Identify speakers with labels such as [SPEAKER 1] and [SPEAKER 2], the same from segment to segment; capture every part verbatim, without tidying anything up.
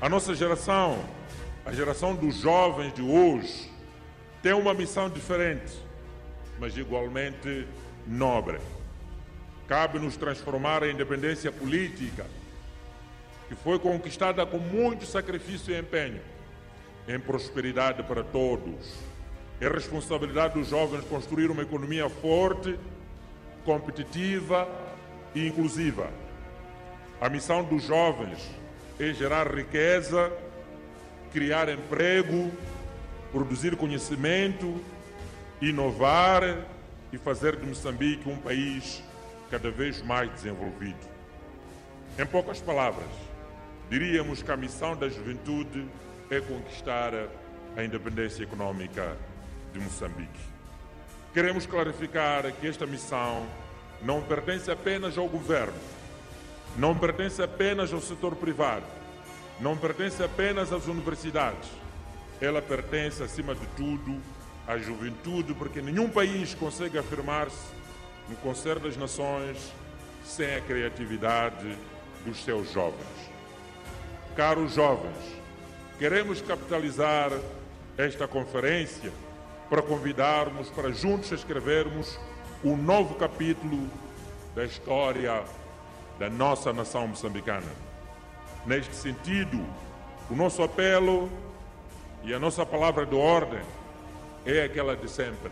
[SPEAKER 1] A nossa geração, a geração dos jovens de hoje, tem uma missão diferente, mas igualmente nobre. Cabe-nos transformar a independência política, que foi conquistada com muito sacrifício e empenho, em prosperidade para todos. É responsabilidade dos jovens construir uma economia forte, competitiva e inclusiva. A missão dos jovens é gerar riqueza, criar emprego, produzir conhecimento, inovar e fazer de Moçambique um país cada vez mais desenvolvido. Em poucas palavras, diríamos que a missão da juventude é conquistar a independência econômica de Moçambique. Queremos clarificar que esta missão não pertence apenas ao governo, não pertence apenas ao setor privado, não pertence apenas às universidades. Ela pertence, acima de tudo, à juventude, porque nenhum país consegue afirmar-se no concerto das nações sem a criatividade dos seus jovens. Caros jovens, queremos capitalizar esta conferência para convidarmos para juntos escrevermos um novo capítulo da história da nossa nação moçambicana. Neste sentido, o nosso apelo e a nossa palavra de ordem é aquela de sempre: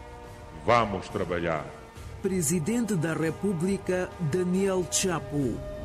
[SPEAKER 1] vamos trabalhar.
[SPEAKER 2] Presidente da República, Daniel Chapo.